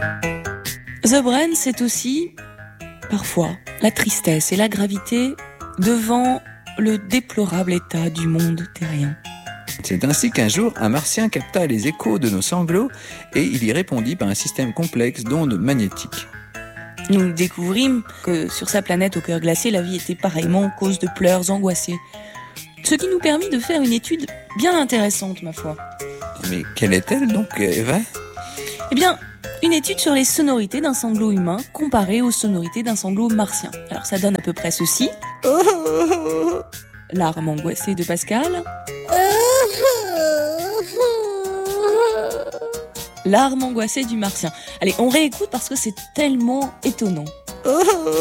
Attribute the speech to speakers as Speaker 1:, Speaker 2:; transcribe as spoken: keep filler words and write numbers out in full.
Speaker 1: The Brain, c'est aussi, parfois, la tristesse et la gravité devant le déplorable état du monde terrien.
Speaker 2: C'est ainsi qu'un jour, un martien capta les échos de nos sanglots et il y répondit par un système complexe d'ondes magnétiques.
Speaker 1: Nous découvrîmes que sur sa planète au cœur glacé, la vie était pareillement cause de pleurs angoissés. Ce qui nous permit de faire une étude bien intéressante, ma foi.
Speaker 2: Mais quelle est-elle donc, Eva ?
Speaker 1: Eh bien, une étude sur les sonorités d'un sanglot humain comparée aux sonorités d'un sanglot martien. Alors ça donne à peu près ceci. Larme angoissée de Pascal. Larme angoissée du martien. Allez, on réécoute parce que c'est tellement étonnant.